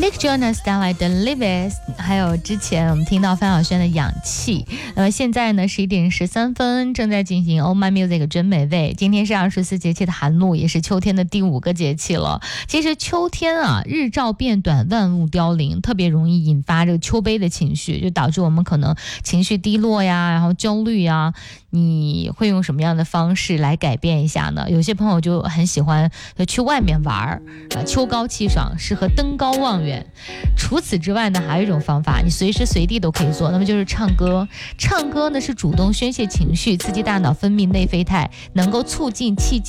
Nick Jonas 带来的 Live It， 还有之前我们听到范晓萱的氧气。现在呢11点13分，正在进行 Oh My Music 真美味。今天是24节气的寒露，也是秋天的第5个节气了。其实秋天啊，日照变短，万物凋零，特别容易引发这个秋悲的情绪，就导致我们可能情绪低落呀，然后焦虑呀。你会用什么样的方式来改变一下呢？有些朋友就很喜欢去外面玩秋高气爽，适合登高望远。除此之外呢，还有一种方法，你随时随地都可以做，那么就是唱歌。唱歌呢是主动宣泄情绪，刺激大脑分泌内啡肽，能够促进气